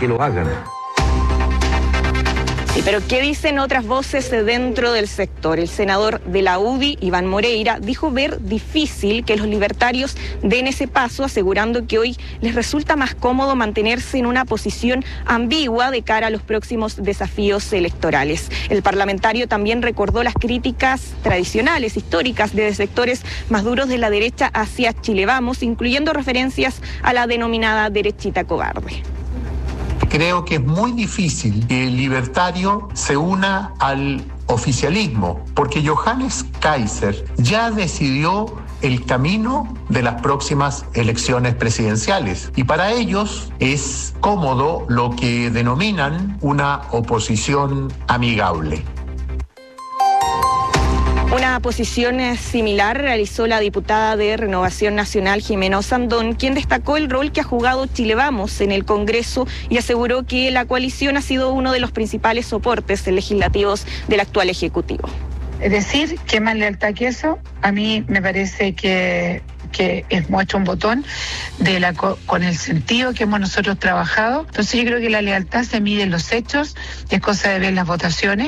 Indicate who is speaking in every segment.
Speaker 1: que lo hagan.
Speaker 2: Sí, pero ¿qué dicen otras voces dentro del sector? El senador de la UDI, Iván Moreira, dijo ver difícil que los libertarios den ese paso, asegurando que hoy les resulta más cómodo mantenerse en una posición ambigua de cara a los próximos desafíos electorales. El parlamentario también recordó las críticas tradicionales, históricas, de sectores más duros de la derecha hacia Chile Vamos, incluyendo referencias a la denominada derechita cobarde.
Speaker 3: Creo que es muy difícil que el libertario se una al oficialismo, porque Johannes Kaiser ya decidió el camino de las próximas elecciones presidenciales y para ellos es cómodo lo que denominan una oposición amigable.
Speaker 2: Una posición similar realizó la diputada de Renovación Nacional, Jimena Osandón, quien destacó el rol que ha jugado Chile Vamos en el Congreso y aseguró que la coalición ha sido uno de los principales soportes legislativos del actual Ejecutivo.
Speaker 4: Es decir, ¿qué más lealtad que eso? A mí me parece que es mucho un botón con el sentido que hemos nosotros trabajado. Entonces yo creo que la lealtad se mide en los hechos, es cosa de ver las votaciones.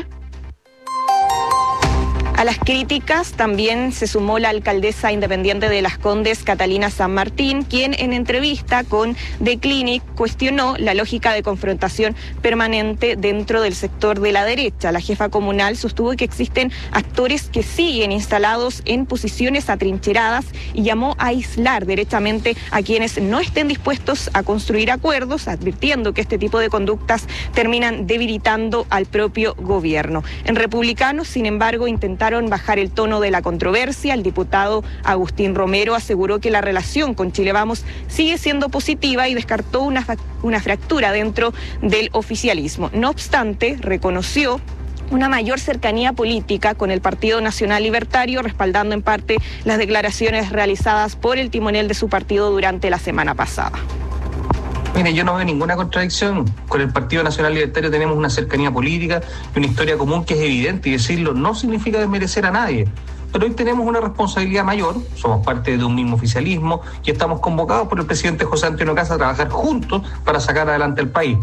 Speaker 2: A las críticas también se sumó la alcaldesa independiente de Las Condes, Catalina San Martín, quien en entrevista con The Clinic cuestionó la lógica de confrontación permanente dentro del sector de la derecha. La jefa comunal sostuvo que existen actores que siguen instalados en posiciones atrincheradas y llamó a aislar derechamente a quienes no estén dispuestos a construir acuerdos, advirtiendo que este tipo de conductas terminan debilitando al propio gobierno. En Republicanos, sin embargo, intentaron bajar el tono de la controversia. El diputado Agustín Romero aseguró que la relación con Chile Vamos sigue siendo positiva y descartó una fractura dentro del oficialismo. No obstante, reconoció una mayor cercanía política con el Partido Nacional Libertario, respaldando en parte las declaraciones realizadas por el timonel de su partido durante la semana pasada.
Speaker 5: Mire, yo no veo ninguna contradicción. Con el Partido Nacional Libertario tenemos una cercanía política y una historia común que es evidente, y decirlo no significa desmerecer a nadie. Pero hoy tenemos una responsabilidad mayor, somos parte de un mismo oficialismo y estamos convocados por el presidente José Antonio Kast a trabajar juntos para sacar adelante el país.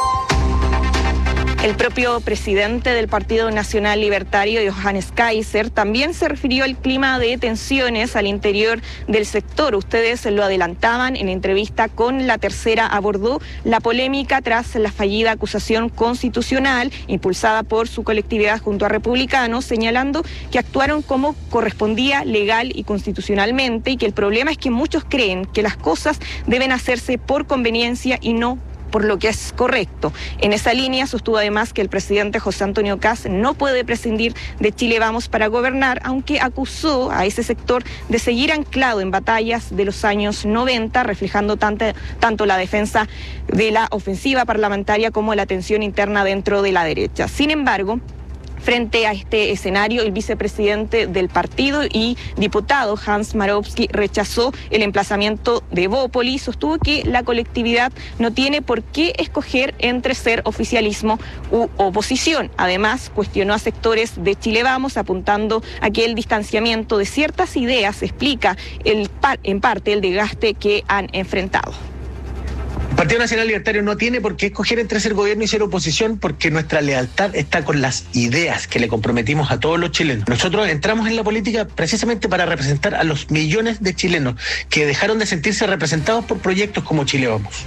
Speaker 2: El propio presidente del Partido Nacional Libertario, Johannes Kaiser, también se refirió al clima de tensiones al interior del sector. Ustedes lo adelantaban en entrevista con La Tercera, abordó la polémica tras la fallida acusación constitucional impulsada por su colectividad junto a Republicanos, señalando que actuaron como correspondía legal y constitucionalmente y que el problema es que muchos creen que las cosas deben hacerse por conveniencia y no por lo que es correcto. En esa línea sostuvo además que el presidente José Antonio Kast no puede prescindir de Chile Vamos para gobernar, aunque acusó a ese sector de seguir anclado en batallas de los años 90, reflejando tanto la defensa de la ofensiva parlamentaria como la tensión interna dentro de la derecha. Sin embargo, frente a este escenario, el vicepresidente del partido y diputado Hans Marowski rechazó el emplazamiento de Bópoli y sostuvo que la colectividad no tiene por qué escoger entre ser oficialismo u oposición. Además, cuestionó a sectores de Chile Vamos, apuntando a que el distanciamiento de ciertas ideas explica en parte el desgaste que han enfrentado.
Speaker 6: El Partido Nacional Libertario no tiene por qué escoger entre ser gobierno y ser oposición, porque nuestra lealtad está con las ideas que le comprometimos a todos los chilenos. Nosotros entramos en la política precisamente para representar a los millones de chilenos que dejaron de sentirse representados por proyectos como Chile Vamos.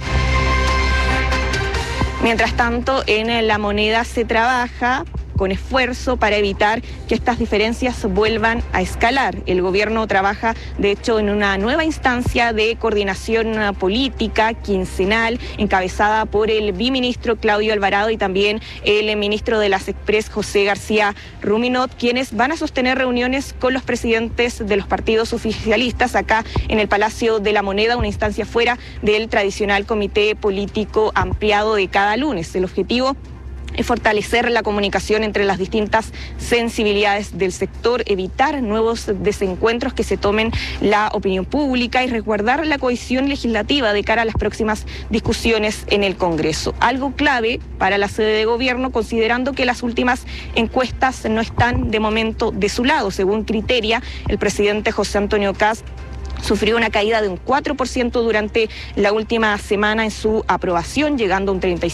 Speaker 2: Mientras tanto, en La Moneda se trabaja con esfuerzo para evitar que estas diferencias vuelvan a escalar. El gobierno trabaja, de hecho, en una nueva instancia de coordinación política quincenal, encabezada por el biministro Claudio Alvarado y también el ministro de las Express, José García Ruminot, quienes van a sostener reuniones con los presidentes de los partidos oficialistas acá en el Palacio de la Moneda, una instancia fuera del tradicional comité político ampliado de cada lunes. El objetivo es fortalecer la comunicación entre las distintas sensibilidades del sector, evitar nuevos desencuentros que se tomen la opinión pública y resguardar la cohesión legislativa de cara a las próximas discusiones en el Congreso. Algo clave para la sede de gobierno, considerando que las últimas encuestas no están de momento de su lado. Según Criteria, el presidente José Antonio Kast sufrió una caída de un 4% durante la última semana en su aprobación, llegando a un 35%.